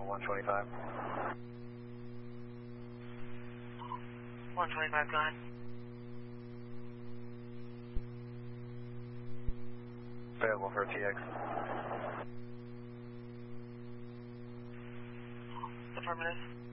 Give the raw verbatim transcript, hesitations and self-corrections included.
one twenty-five. one twenty-five gone. Available for T X. Affirmative.